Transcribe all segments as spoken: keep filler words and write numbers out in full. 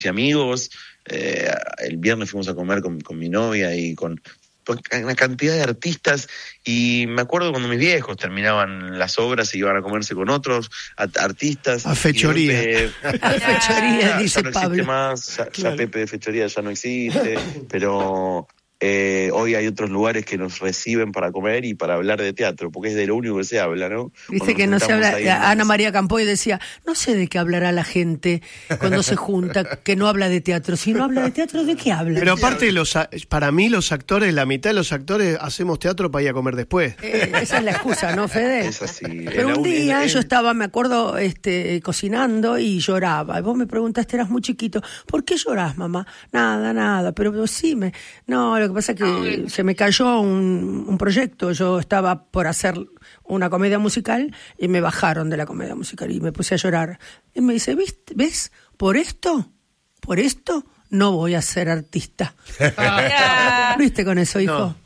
amigos. Eh, el viernes fuimos a comer con, con mi novia y con, con una cantidad de artistas, y me acuerdo cuando mis viejos terminaban las obras y iban a comerse con otros a, artistas. A fechoría. Pepe, A fechoría, ya, dice ya no Pablo. existe más, ya, Claro. ya Pepe de fechoría ya no existe, pero eh, hoy hay otros lugares que nos reciben para comer y para hablar de teatro, porque es de lo único que se habla, ¿no? Dice Cuando que no nos se juntamos habla. ahí en la Ana mesa. María Campoy decía, no sé de qué hablará la gente cuando se junta, que no habla de teatro. Si no habla de teatro, ¿de qué habla? Pero aparte, los, a- para mí los actores, la mitad de los actores hacemos teatro para ir a comer después. Eh, esa es la excusa, ¿no, Fede? Es así. Pero La un uni- día es- yo estaba, me acuerdo, este, cocinando y lloraba. Y vos me preguntaste, eras muy chiquito, ¿por qué llorás, mamá? Nada, nada, pero, pero sí me... No, lo que pasa es que se me cayó un, un proyecto. Yo estaba por hacer una comedia musical y me bajaron de la comedia musical y me puse a llorar. Y me dice, ¿viste? ¿Ves? Por esto, por esto no voy a ser artista. ¿Viste con eso, hijo? No.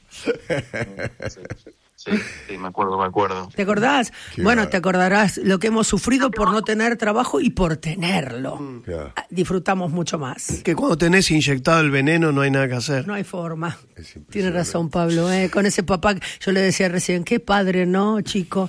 Sí, sí, me acuerdo, me acuerdo. ¿Te acordás? Qué Bueno, va. te acordarás lo que hemos sufrido por no tener trabajo y por tenerlo. Claro. Ah, Disfrutamos mucho más. Que cuando tenés inyectado el veneno no hay nada que hacer. No hay forma. Es impresionante. Tiene razón, Pablo. ¿eh? Con ese papá, yo le decía recién, qué padre, ¿no, chico?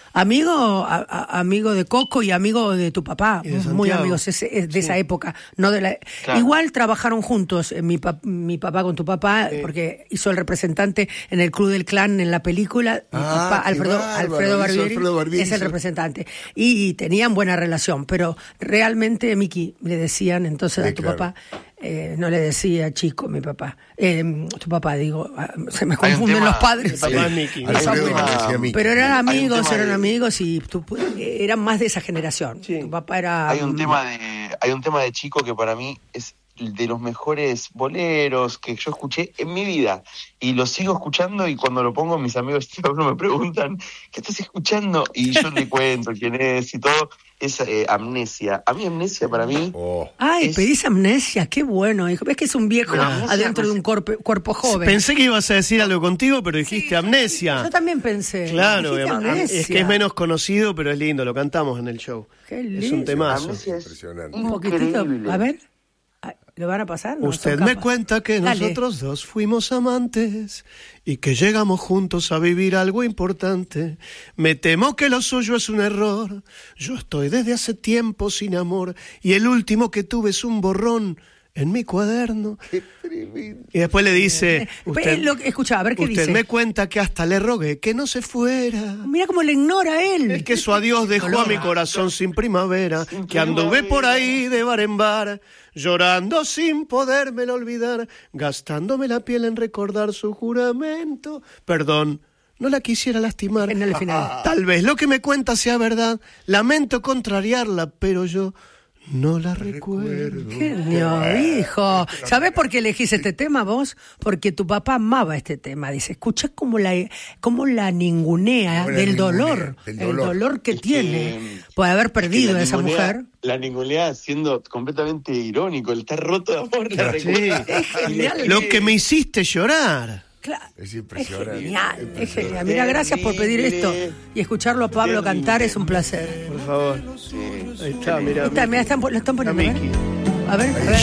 Amigo, a- a- amigo de Coco y amigo de tu papá, Y de muy Santiago. amigos ese- es de esa época, no de la. Claro. Igual trabajaron juntos, eh, mi, pa- mi papá con tu papá, porque hizo el representante en el Club del Clan en la película. Mi Ah, papá, qué Alfredo, bárbaro, Alfredo hizo Barbieri, Alfredo Barbieri, es el hizo- representante. Y, y tenían buena relación, pero realmente, Miki, le decían entonces Sí, a tu claro. papá, eh, no le decía chico, mi papá. Eh, tu papá, digo, ah, se me Hay un confunden tema- los padres. El papá es Mickey. Los Alfredo abuelos. le decía Mickey. Pero eran Hay un amigos, tema eran de- amigos y tu- eran más de esa generación. Sí. Tu papá era... Hay un tema de, hay un tema de Chico que para mí es de los mejores boleros que yo escuché en mi vida, y lo sigo escuchando, y cuando lo pongo mis amigos me preguntan, ¿qué estás escuchando? Y yo le cuento quién es y todo. Es eh, Amnesia. A mí Amnesia para mí Oh. Ay, es- pedís amnesia, qué bueno, hijo. Ves que es un viejo Pero amnesia adentro no de un es- cuerpo, cuerpo joven. Pensé que ibas a decir algo contigo, pero dijiste amnesia. Yo también pensé. Claro, Dijiste am- am- amnesia. es que es menos conocido, pero es lindo, lo cantamos en el show. Qué Es lindo. un temazo. Amnesia es Impresionante. Un poquitito. increíble. A ver, Ay, ¿lo van a pasar? No, Usted son me capas. cuenta que Dale. nosotros dos fuimos amantes y que llegamos juntos a vivir algo importante. Me temo que lo suyo es un error. Yo estoy desde hace tiempo sin amor y el último que tuve es un borrón en mi cuaderno. Qué tremendo. Y después le dice, Ve, usted, lo que- escucha, a ver qué usted dice. me cuenta que hasta le rogué que no se fuera. Mira cómo le ignora él. El que su adiós dejó a mi corazón sin primavera, que anduve por ahí de bar en bar, llorando sin podérmelo olvidar, gastándome la piel en recordar su juramento. Perdón, no la quisiera lastimar. En el final. Tal vez lo que me cuenta sea verdad, lamento contrariarla, pero yo no la recuerdo. Genio, hijo. ¿Sabés por qué elegís este tema vos? Porque tu papá amaba este tema. Dice, escuchá cómo la, cómo la ningunea Cómo la del ningunea, dolor, del el dolor. dolor que Es que- tiene por haber perdido la a esa ningunea- mujer. La ningunea siendo completamente irónico, el estar roto de amor. la Sí. recuerda. Es genial. Lo que me hiciste llorar. Claro, Es es impresionante. genial, es Impresionante. genial. Mira, gracias por pedir esto. Y escucharlo a Pablo Terrible. cantar es un placer. Por favor. Sí. Ahí está, mira. Está, mira, están, lo están poniendo. A A ver, Mickey. a ver. a ver.